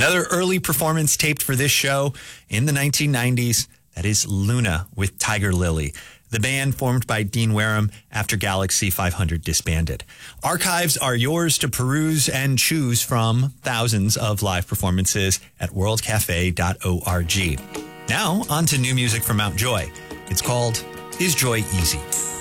Another early performance taped for this show in the 1990s. That is Luna with Tiger Lily, the band formed by Dean Wareham after Galaxy 500 disbanded. Archives are yours to peruse and choose from thousands of live performances at worldcafe.org. Now, on to new music from Mount Joy. It's called Is Joy Easy?